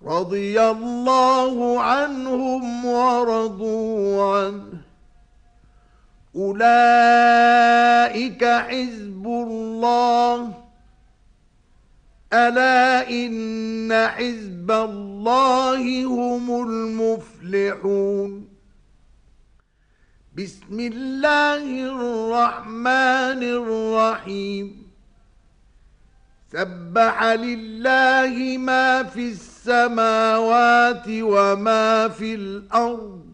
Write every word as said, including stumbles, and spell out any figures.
رضي الله عنهم ورضوا عنه أولئك حزب الله ألا إن حزب الله هم المفلحون بسم الله الرحمن الرحيم سبح لله ما في السماوات وما في الأرض